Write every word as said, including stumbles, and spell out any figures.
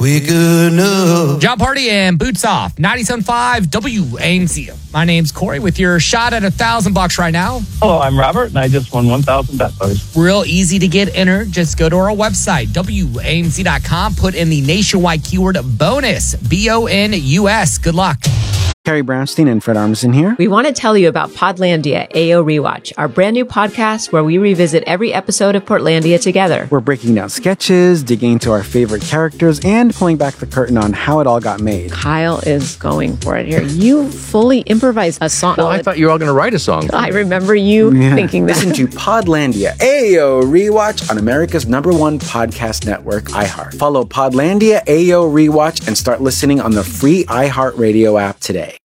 We could know. John Party and Boots Off, ninety-seven point five W A M C. My name's Corey with your shot at a thousand bucks right now. Hello, I'm Robert, and I just won one thousand bet bucks. Real easy to get entered. Just go to our website, W A M C dot com. Put in the nationwide keyword bonus, B O N U S. Good luck. Carrie Brownstein and Fred Armisen here. We want to tell you about Podlandia A O Rewatch, our brand new podcast where we revisit every episode of Portlandia together. We're breaking down sketches, digging into our favorite characters, and pulling back the curtain on how it all got made. Kyle is going for it here. You fully improvised a song. Well, I thought you were all going to write a song. I remember you Yeah. thinking that. Listen to Podlandia A O Rewatch on America's number one podcast network, iHeart. Follow Podlandia A O Rewatch and start listening on the free iHeartRadio app today.